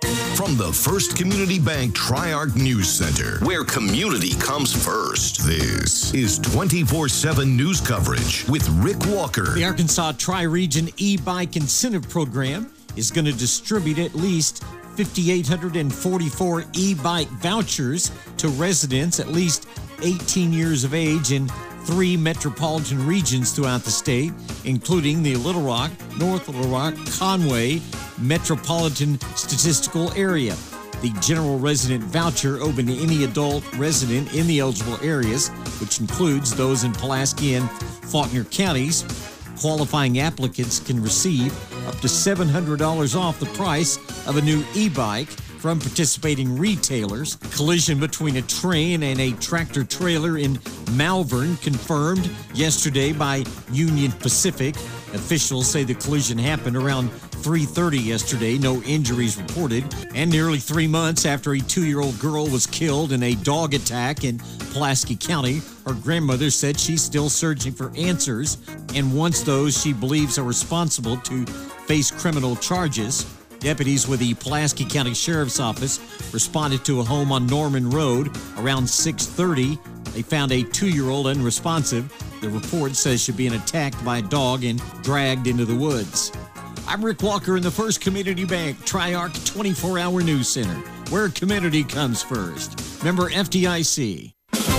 From the First Community Bank Tri-Arc News Center, where community comes first, this is 24/7 news coverage with Rick Walker. The Arkansas Tri-Region e-bike incentive program is going to distribute at least 5,844 e-bike vouchers to residents at least 18 years of age in 3 metropolitan regions throughout the state, including the Little Rock, North Little Rock, Conway Metropolitan Statistical Area. The general resident voucher open to any adult resident in the eligible areas, which includes those in Pulaski and Faulkner counties. Qualifying applicants can receive up to $700 off the price of a new e-bike from participating retailers. Collision between a train and a tractor trailer in Malvern confirmed yesterday by Union Pacific. Officials say the collision happened around 3:30 yesterday. No injuries reported. And nearly 3 months after a 2-year-old girl was killed in a dog attack in Pulaski County, her grandmother said she's still searching for answers and wants those she believes are responsible to face criminal charges. Deputies with the Pulaski County Sheriff's Office responded to a home on Norman Road around 6:30. They found a 2-year-old unresponsive. The report says she'd been attacked by a dog and dragged into the woods. I'm Rick Walker in the First Community Bank Tri-Arc 24-hour News Center, where community comes first. Member FDIC.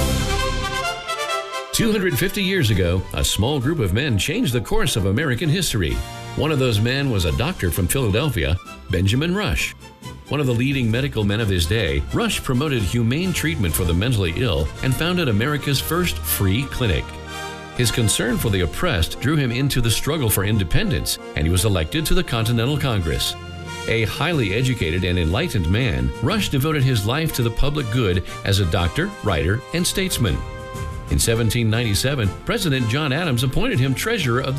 250 years ago, a small group of men changed the course of American history. One of those men was a doctor from Philadelphia, Benjamin Rush. One of the leading medical men of his day, Rush promoted humane treatment for the mentally ill and founded America's first free clinic. His concern for the oppressed drew him into the struggle for independence, and he was elected to the Continental Congress. A highly educated and enlightened man, Rush devoted his life to the public good as a doctor, writer, and statesman. In 1797, President John Adams appointed him treasurer of the